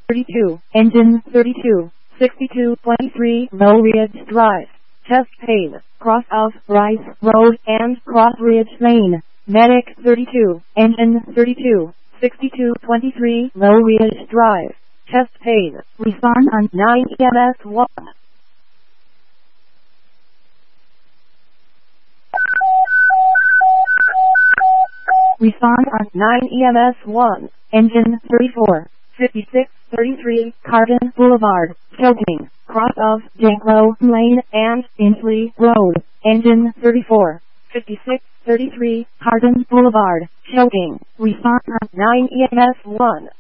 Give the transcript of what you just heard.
32, engine 32, 6223 Low Ridge Drive, Chesapeake, cross of Rice Road and Cross Ridge Lane, Medic 32, engine 32, 6223 Low Ridge Drive, Chesapeake, respond on 9 EMS 1. Respond on 9 EMS 1, engine 34, 5633 Cardin Boulevard, Choking, cross of Janklow Lane and Inslee Road, engine 34, 5633 Cardin Boulevard, Choking, respond on 9 EMS 1.